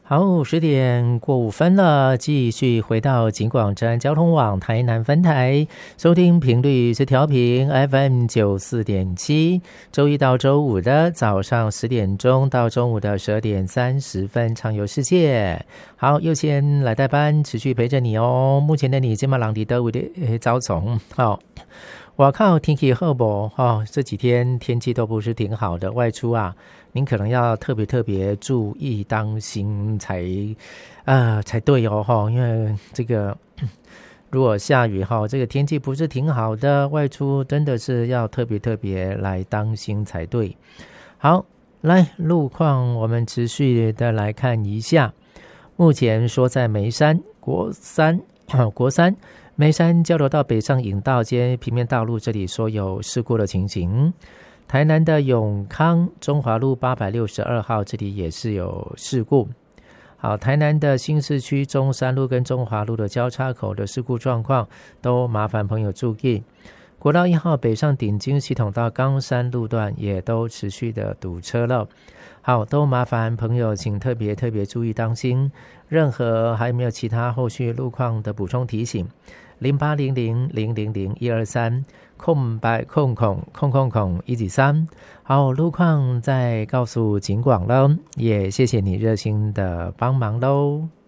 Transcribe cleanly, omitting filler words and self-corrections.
好，10点过5分了，继续回到警广治安交通网台南分台，收听频率是调频 FM94.7，周一到周五的早上10点钟到中午的12点30分，畅游世界。好，佑先来代班，持续陪着你哦。目前的你今晚朗迪德维的早从好。我靠，天气好不好？这几天天气都不是挺好的，外出啊，您可能要特别注意当心才对哦，因为这个如果下雨这个天气不是挺好的，外出真的是要特别来当心才对。好，来路况我们持续的来看一下，目前说在眉山国三眉山交流道北上引道间平面道路这里说有事故的情形，台南的永康中华路862号这里也是有事故。好，台南的新市区中山路跟中华路的交叉口的事故状况都麻烦朋友注意。国道1号北上顶金系统到冈山路段也都持续的堵车了。好，都麻烦朋友请特别注意当心。任何还有没有其他后续路况的补充提醒0800000123空白空193。好，路况再告诉警广了，也谢谢你热心的帮忙喽。